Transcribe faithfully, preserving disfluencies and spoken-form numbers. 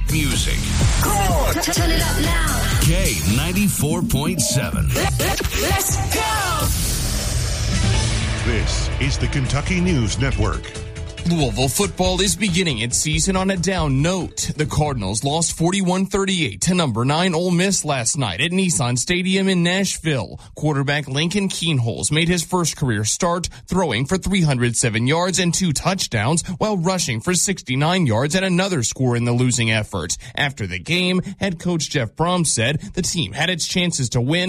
music. Come on, t- turn it up now. K ninety-four point seven. Let's go. This is the Kentucky News Network. Louisville football is beginning its season on a down note. The Cardinals lost forty-one thirty-eight to number nine Ole Miss last night at Nissan Stadium in Nashville. Quarterback Lincoln Kienholz made his first career start, throwing for three hundred seven yards and two touchdowns while rushing for sixty-nine yards and another score in the losing effort. After the game, head coach Jeff Brom said the team had its chances to win